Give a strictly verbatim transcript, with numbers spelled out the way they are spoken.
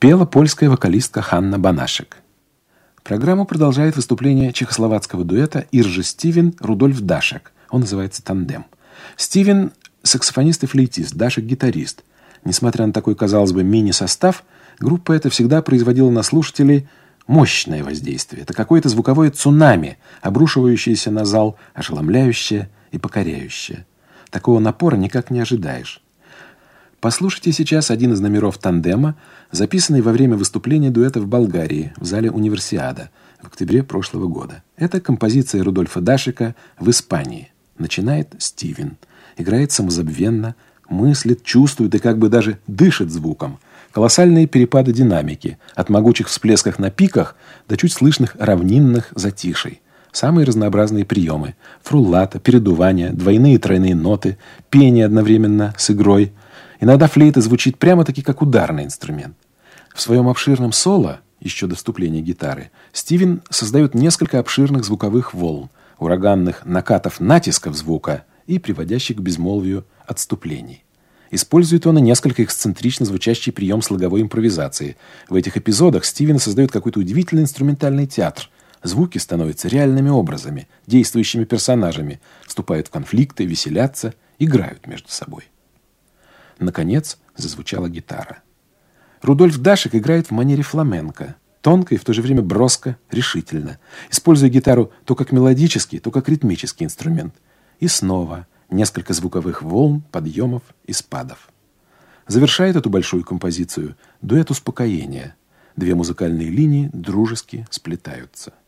пела польская вокалистка Ханна Банашек. Программу продолжает выступление чехословацкого дуэта Иржи Стивен, Рудольф Дашек. Он называется «Тандем». Стивен – саксофонист и флейтист, Дашек – гитарист. Несмотря на такой, казалось бы, мини-состав, группа эта всегда производила на слушателей мощное воздействие. Это какое-то звуковое цунами, обрушивающееся на зал, ошеломляющее и покоряющее. Такого напора никак не ожидаешь. Послушайте сейчас один из номеров «Тандема», записанный во время выступления дуэта в Болгарии, в зале «Универсиада» в октябре прошлого года. Это композиция Рудольфа Дашека в Испании. Начинает Стивен. Играет самозабвенно, мыслит, чувствует и как бы даже дышит звуком. Колоссальные перепады динамики, от могучих всплесков на пиках до чуть слышных равнинных затишей. Самые разнообразные приемы – фруллато, передувание, двойные и тройные ноты, пение одновременно с игрой. Иногда флейта звучит прямо-таки как ударный инструмент. В своем обширном соло, еще до вступления гитары, Стивен создает несколько обширных звуковых волн, ураганных накатов натисков звука и приводящих к безмолвию отступлений. Использует он и несколько эксцентрично звучащий прием слоговой импровизации. В этих эпизодах Стивен создает какой-то удивительный инструментальный театр. Звуки становятся реальными образами, действующими персонажами, вступают в конфликты, веселятся, играют между собой. Наконец зазвучала гитара. Рудольф Дашек играет в манере фламенко, тонко и в то же время броско, решительно, используя гитару то как мелодический, то как ритмический инструмент. И снова несколько звуковых волн, подъемов и спадов. Завершает эту большую композицию дуэт успокоения. Две музыкальные линии дружески сплетаются.